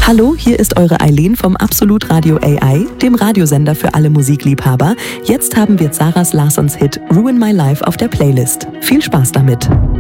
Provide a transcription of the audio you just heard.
Hallo, hier ist eure Eileen vom Absolut Radio AI, dem Radiosender für alle Musikliebhaber. Jetzt haben wir Zara's Larsons Hit Ruin My Life auf der Playlist. Viel Spaß damit!